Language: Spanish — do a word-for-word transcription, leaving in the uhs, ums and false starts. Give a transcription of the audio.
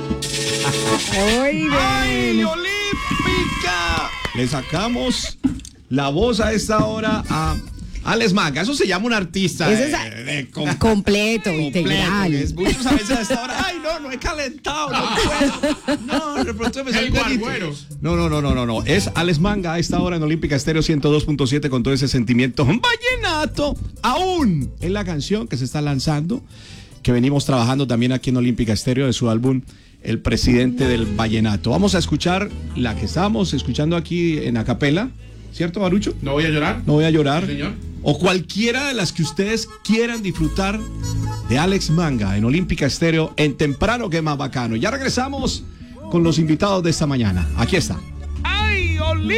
¡Ay, Olímpica! Le sacamos la voz a esta hora a Alex Manga. Eso se llama un artista. Eso es de, de, com- completo, completo, integral. es muchos a veces a esta hora. Ay, no, no he calentado, no puedo. No, de pronto me sale El un dedito. Guarguero. No, no, no, no, no, no. Es Alex Manga a esta hora en Olímpica Estéreo ciento dos punto siete con todo ese sentimiento vallenato. Aún en la canción que se está lanzando, que venimos trabajando también aquí en Olímpica Estéreo de su álbum El Presidente del Vallenato. Vamos a escuchar la que estábamos escuchando aquí en acapela, ¿cierto, Barucho? No voy a llorar. No voy a llorar. Sí, señor. O cualquiera de las que ustedes quieran disfrutar de Alex Manga en Olímpica Estéreo en Temprano, que es más bacano. Ya regresamos con los invitados de esta mañana. Aquí está. ¡Ay, Olímpica!